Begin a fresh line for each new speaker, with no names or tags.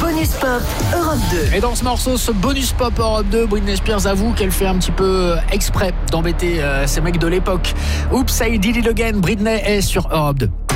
Bonus Pop Europe 2.
Et dans ce morceau, ce Bonus Pop Europe 2, Britney Spears avoue qu'elle fait un petit peu exprès d'embêter ces mecs de l'époque. Oops, I did it again, Britney est sur Europe 2.